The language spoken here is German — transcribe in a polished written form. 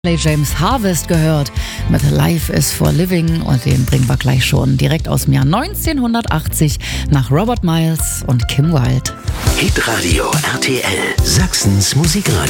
James Harvest gehört mit Life is for Living und den bringen wir gleich schon direkt aus dem Jahr 1980 nach Robert Miles und Kim Wilde. Hitradio RTL, Sachsens Musikradio.